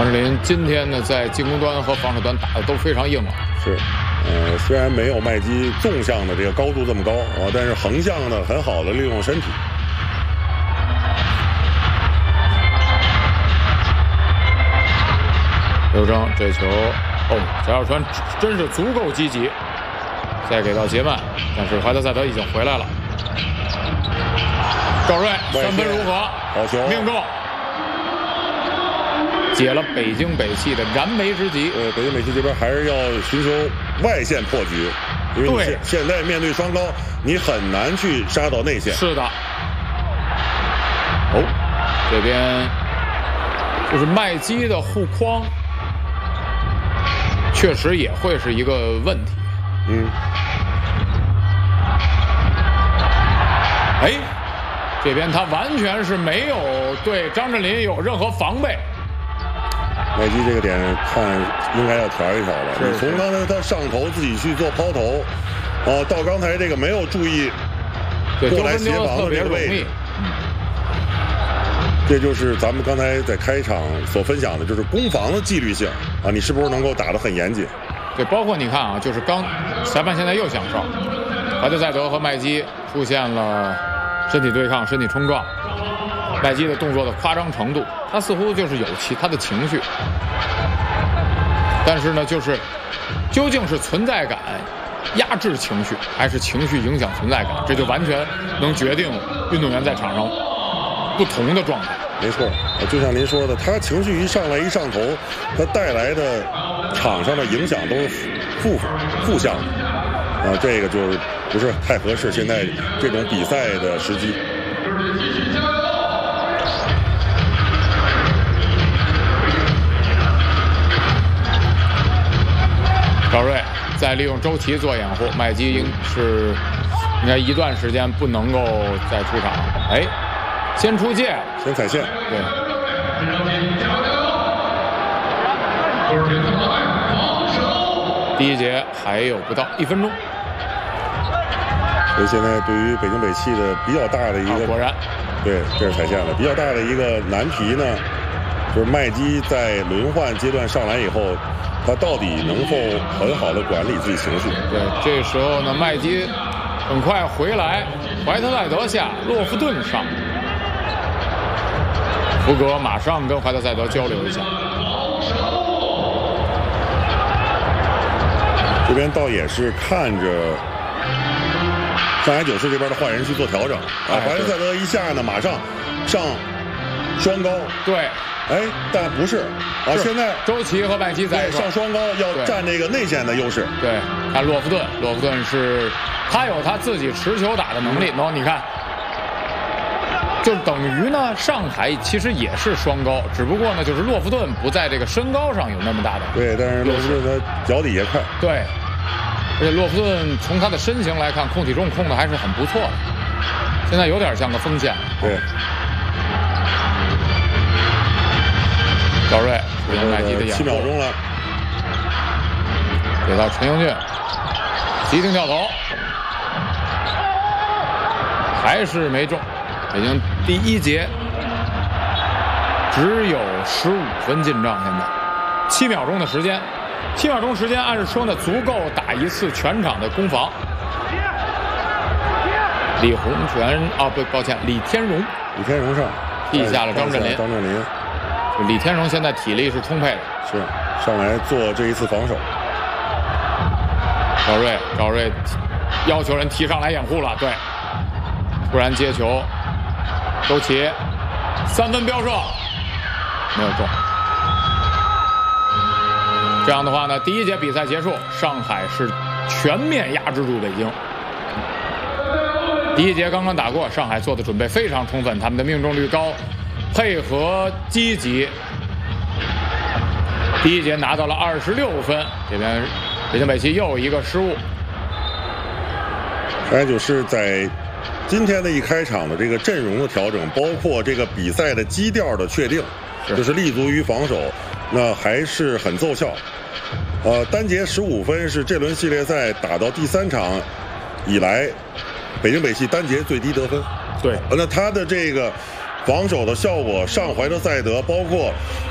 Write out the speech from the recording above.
张智霖今天呢，在进攻端和防守端打的都非常硬朗。 是，虽然没有麦基纵向的这个高度这么高啊，但是横向呢很好的利用身体。 刘铮这球，贾小川真是足够积极，再给到杰曼，但是怀特塞德已经回来了。赵睿3分如何？ 好球， 命中。解了北京北汽的燃眉之急。 北京北汽这边还是要寻求外线破局，因为你现在面对双高，你很难去杀到内线。 是的。这边就是麦基的护框，确实也会是一个问题。这边他完全是没有对张智霖有任何防备。 麦基这个点看应该要调一调了。你从刚才他上头自己去做抛投，到刚才这个没有注意过来协防的这个位置，这就是咱们刚才在开场所分享的，就是攻防的纪律性啊，你是不是能够打得很严谨？ 对，包括你看啊，就是裁判现在又响哨，怀特塞德和麦基出现了身体对抗、身体冲撞。麦基的动作的夸张程度，他似乎就是有他的情绪，但是呢，就是究竟是存在感压制情绪，还是情绪影响存在感，这就完全能决定运动员在场上不同的状态。 没错，就像您说的，他情绪一上来一上头，他带来的场上的影响都是负向的这个就是不是太合适现在这种比赛的时机。 赵睿再利用周琦做掩护，麦基应该一段时间不能够再出场。先出界， 先踩线。 对。第一节还有不到1分钟， 所以现在对于北京北汽的比较大的一个， 果然， 对，这是踩线了。比较大的一个难题呢，就是麦基在轮换阶段上来以后，他到底能否很好的管理自己情绪？ 对，这时候呢，麦基很快回来，怀特塞德下，洛夫顿上，福格马上跟怀特塞德交流一下。 这边倒也是看着上海九世这边的换人去做调整怀特塞德一下呢，马上上双高。 对。 但不是现在周琦和麦基在上双高要占这个内线的优势。 对，看洛夫顿是他有他自己持球打的能力。你看，就等于呢，上海其实也是双高，只不过呢，就是洛夫顿不在这个身高上有那么大的。 对，但是洛夫顿他脚底也快。 对，而且洛夫顿从他的身形来看，控体重控的还是很不错的，现在有点像个锋线。 对。 赵睿出现麦基的掩护 ，7秒钟了， 给到陈英俊，急停跳投，还是没中。北京第一节只有15分进账，现在7秒钟的时间，7秒钟时间，按说呢足够打一次全场的攻防。李洪权抱歉，李天荣上替下了张镇麟。李天荣现在体力是充沛的， 是上来做这一次防守。 赵睿要求人提上来掩护了，对，突然接球，周琦3分飙射没有中。这样的话呢，第一节比赛结束，上海是全面压制住北京。第一节刚刚打过，上海做的准备非常充分，他们的命中率高，配合积极。第一节拿到了26分，这边北京北汽又一个失误。 上海九世在今天的一开场的这个阵容的调整，包括这个比赛的基调的确定，就是立足于防守，那还是很奏效。单节15分是这轮系列赛打到第3场以来，北京北汽单节最低得分。 对， 那他的这个防守的效果，上怀特塞德，包括